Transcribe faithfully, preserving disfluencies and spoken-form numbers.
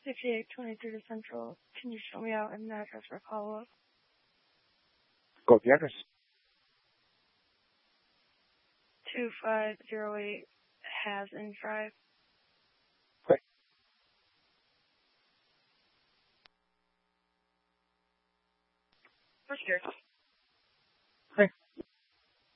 fifty-eight twenty-three to Central. Can you show me out an address for follow-up? Go with the address. two five zero eight Hazen Drive. Okay. First here.